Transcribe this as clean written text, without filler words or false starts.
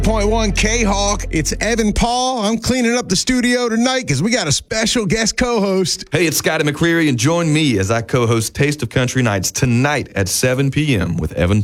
Point one K-Hawk. It's Evan Paul. I'm cleaning up the studio tonight because we got a special guest co-host. Hey, it's Scotty McCreery, and join me as I co-host Taste of Country Nights tonight at 7 p.m. with Evan